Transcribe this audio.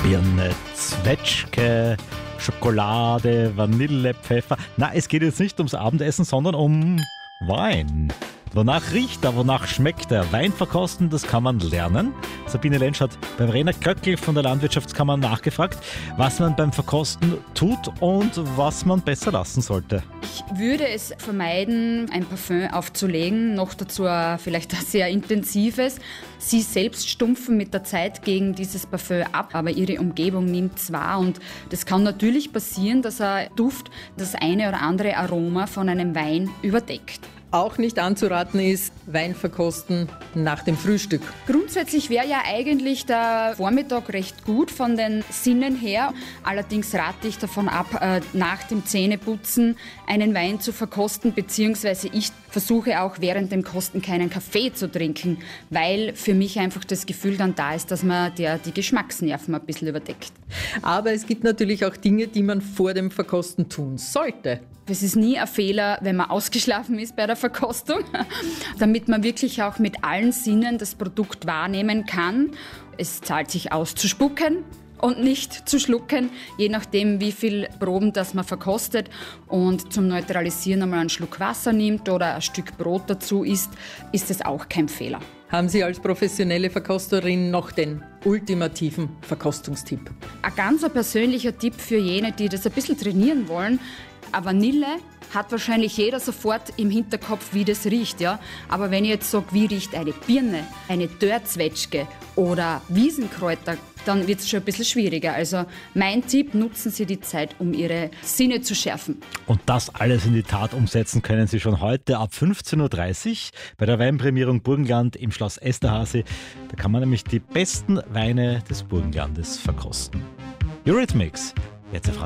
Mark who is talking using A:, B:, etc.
A: Birne, Zwetschge, Schokolade, Vanille, Pfeffer. Na, es geht jetzt nicht ums Abendessen, sondern um Wein. Wonach riecht er, wonach schmeckt er? Wein verkosten, das kann man lernen. Sabine Lentsch hat beim Rainer Köckel von der Landwirtschaftskammer nachgefragt, was man beim Verkosten tut und was man besser lassen sollte.
B: Ich würde es vermeiden, ein Parfüm aufzulegen, noch dazu vielleicht ein sehr intensives. Sie selbst stumpfen mit der Zeit gegen dieses Parfüm ab, aber ihre Umgebung nimmt es wahr. Und das kann natürlich passieren, dass ein Duft das eine oder andere Aroma von einem Wein überdeckt.
C: Auch nicht anzuraten ist, Wein verkosten nach dem Frühstück.
B: Grundsätzlich wäre ja eigentlich der Vormittag recht gut von den Sinnen her. Allerdings rate ich davon ab, nach dem Zähneputzen einen Wein zu verkosten, beziehungsweise ich versuche auch während dem Kosten keinen Kaffee zu trinken, weil für mich einfach das Gefühl dann da ist, dass man die Geschmacksnerven ein bisschen überdeckt.
C: Aber es gibt natürlich auch Dinge, die man vor dem Verkosten tun sollte.
B: Es ist nie ein Fehler, wenn man ausgeschlafen ist bei der Verkostung, damit man wirklich auch mit allen Sinnen das Produkt wahrnehmen kann. Es zahlt sich aus zu spucken und nicht zu schlucken, je nachdem wie viel Proben das man verkostet. Und zum Neutralisieren einmal einen Schluck Wasser nimmt oder ein Stück Brot dazu isst, ist es auch kein Fehler.
C: Haben Sie als professionelle Verkosterin noch den ultimativen Verkostungstipp?
B: Ein ganz persönlicher Tipp für jene, die das ein bisschen trainieren wollen: eine Vanille hat wahrscheinlich jeder sofort im Hinterkopf, wie das riecht, ja. Aber wenn ich jetzt sage, wie riecht eine Birne, eine Dörrzwetschge oder Wiesenkräuter, dann wird es schon ein bisschen schwieriger. Also mein Tipp: nutzen Sie die Zeit, um Ihre Sinne zu schärfen.
A: Und das alles in die Tat umsetzen können Sie schon heute ab 15.30 Uhr bei der Weinprämierung Burgenland im Schloss Esterhazy. Da kann man nämlich die besten Weine des Burgenlandes verkosten. Eurythmics, jetzt auf Radio